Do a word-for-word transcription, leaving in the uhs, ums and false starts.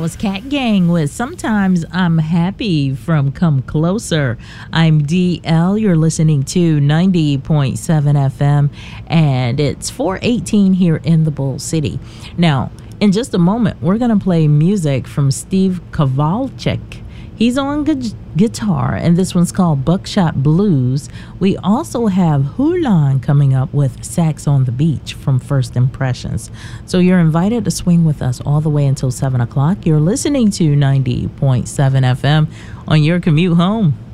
was Cat Gang with Sometimes I'm Happy from Come Closer. I'm D L. You're listening to ninety point seven F M, and it's four eighteen here in the Bull City. Now, in just a moment, we're going to play music from Steve Kowalczyk. He's on gu- guitar, and this one's called Buckshot Blues. We also have Hulan coming up with Sax on the Beach from First Impressions. So you're invited to swing with us all the way until seven o'clock. You're listening to ninety point seven F M on your commute home.